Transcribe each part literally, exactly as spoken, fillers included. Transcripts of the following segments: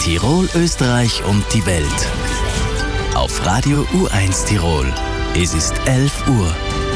Tirol, Österreich und die Welt. Auf Radio U eins Tirol. Es ist elf Uhr.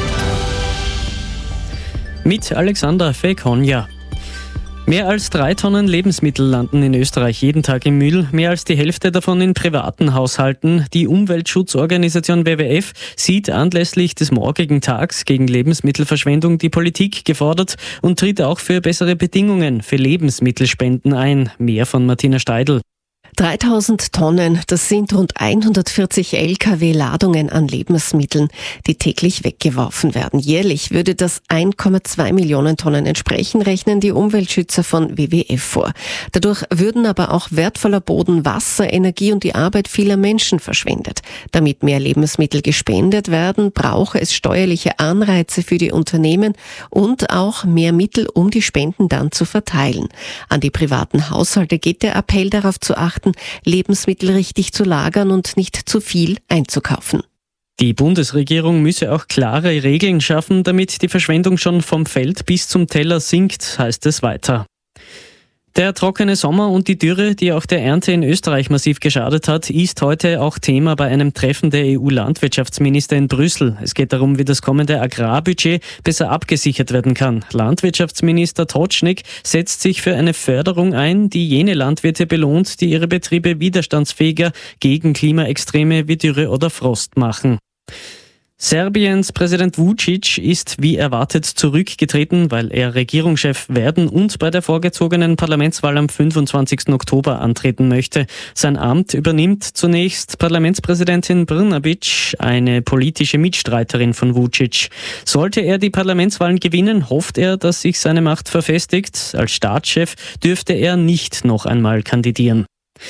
Mit Alexander Fekonja. Mehr als drei Tonnen Lebensmittel landen in Österreich jeden Tag im Müll, mehr als die Hälfte davon in privaten Haushalten. Die Umweltschutzorganisation W W F sieht anlässlich des morgigen Tags gegen Lebensmittelverschwendung die Politik gefordert und tritt auch für bessere Bedingungen für Lebensmittelspenden ein. Mehr von Martina Steidl. dreitausend Tonnen, das sind rund hundertvierzig L K W-Ladungen an Lebensmitteln, die täglich weggeworfen werden. Jährlich würde das eins Komma zwei Millionen Tonnen entsprechen, rechnen die Umweltschützer von W W F vor. Dadurch würden aber auch wertvoller Boden, Wasser, Energie und die Arbeit vieler Menschen verschwendet. Damit mehr Lebensmittel gespendet werden, brauche es steuerliche Anreize für die Unternehmen und auch mehr Mittel, um die Spenden dann zu verteilen. An die privaten Haushalte geht der Appell, darauf zu achten, Lebensmittel richtig zu lagern und nicht zu viel einzukaufen. Die Bundesregierung müsse auch klare Regeln schaffen, damit die Verschwendung schon vom Feld bis zum Teller sinkt, heißt es weiter. Der trockene Sommer und die Dürre, die auch der Ernte in Österreich massiv geschadet hat, ist heute auch Thema bei einem Treffen der E U-Landwirtschaftsminister in Brüssel. Es geht darum, wie das kommende Agrarbudget besser abgesichert werden kann. Landwirtschaftsminister Totschnig setzt sich für eine Förderung ein, die jene Landwirte belohnt, die ihre Betriebe widerstandsfähiger gegen Klimaextreme wie Dürre oder Frost machen. Serbiens Präsident Vučić ist wie erwartet zurückgetreten, weil er Regierungschef werden und bei der vorgezogenen Parlamentswahl am fünfundzwanzigsten Oktober antreten möchte. Sein Amt übernimmt zunächst Parlamentspräsidentin Brnabić, eine politische Mitstreiterin von Vučić. Sollte er die Parlamentswahlen gewinnen, hofft er, dass sich seine Macht verfestigt. Als Staatschef dürfte er nicht noch einmal kandidieren.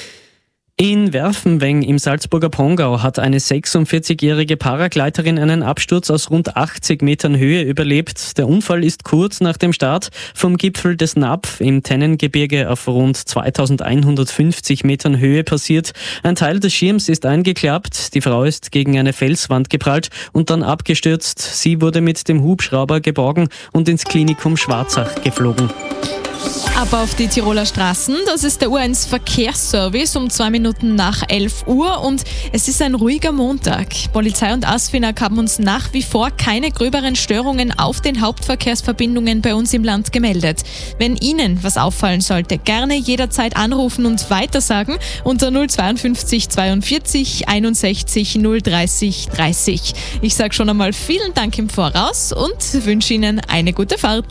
In Werfenweng im Salzburger Pongau hat eine sechsundvierzigjährige Paragleiterin einen Absturz aus rund achtzig Metern Höhe überlebt. Der Unfall ist kurz nach dem Start vom Gipfel des Napf im Tennengebirge auf rund zweitausendeinhundertfünfzig Metern Höhe passiert. Ein Teil des Schirms ist eingeklappt, die Frau ist gegen eine Felswand geprallt und dann abgestürzt. Sie wurde mit dem Hubschrauber geborgen und ins Klinikum Schwarzach geflogen. Ab auf die Tiroler Straßen, das ist der U eins Verkehrsservice um zwei Minuten nach elf Uhr und es ist ein ruhiger Montag. Polizei und ASFINAG haben uns nach wie vor keine gröberen Störungen auf den Hauptverkehrsverbindungen bei uns im Land gemeldet. Wenn Ihnen was auffallen sollte, gerne jederzeit anrufen und weitersagen unter null zweiundfünfzig zweiundvierzig einundsechzig null dreißig dreißig. Ich sage schon einmal vielen Dank im Voraus und wünsche Ihnen eine gute Fahrt.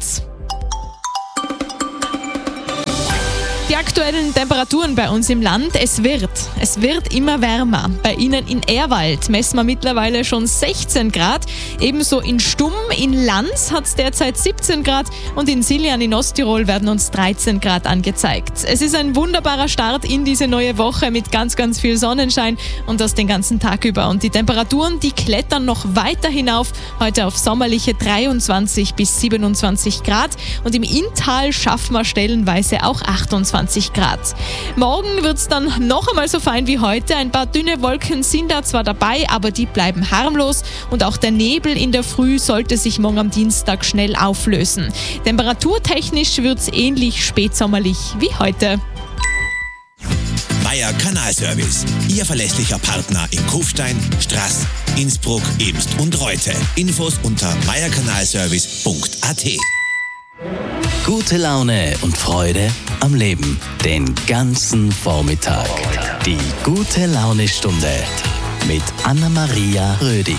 Die aktuellen Temperaturen bei uns im Land, es wird, es wird immer wärmer. Bei Ihnen in Ehrwald messen wir mittlerweile schon sechzehn Grad. Ebenso in Stumm, in Lanz hat es derzeit siebzehn Grad und in Siljan in Osttirol werden uns dreizehn Grad angezeigt. Es ist ein wunderbarer Start in diese neue Woche mit ganz, ganz viel Sonnenschein und das den ganzen Tag über. Und die Temperaturen, die klettern noch weiter hinauf, heute auf sommerliche dreiundzwanzig bis siebenundzwanzig Grad und im Inntal schaffen wir stellenweise auch achtundzwanzig Grad. Morgen wird es dann noch einmal so fein wie heute. Ein paar dünne Wolken sind da zwar dabei, aber die bleiben harmlos und auch der Nebel in der Früh sollte sich morgen am Dienstag schnell auflösen. Temperaturtechnisch wird es ähnlich spätsommerlich wie heute. Meier Kanalservice, Ihr verlässlicher Partner in Kufstein, Straß, Innsbruck, Ebst und Reute. Infos unter meier kanalservice punkt a t. Gute Laune und Freude am Leben. Den ganzen Vormittag. Die gute Laune-Stunde mit Anna-Maria Rödi.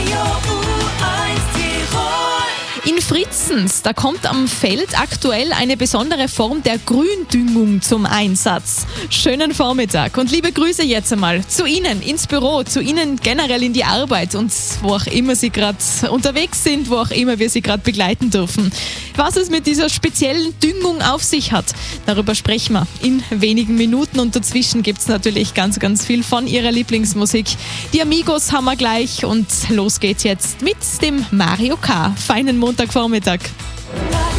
In Fritzens, da kommt am Feld aktuell eine besondere Form der Gründüngung zum Einsatz. Schönen Vormittag und liebe Grüße jetzt einmal zu Ihnen ins Büro, zu Ihnen generell in die Arbeit und wo auch immer Sie gerade unterwegs sind, wo auch immer wir Sie gerade begleiten dürfen. Was es mit dieser speziellen Düngung auf sich hat, darüber sprechen wir in wenigen Minuten und dazwischen gibt es natürlich ganz, ganz viel von Ihrer Lieblingsmusik. Die Amigos haben wir gleich und los geht's jetzt mit dem Mario K. Feinen Montagvormittag.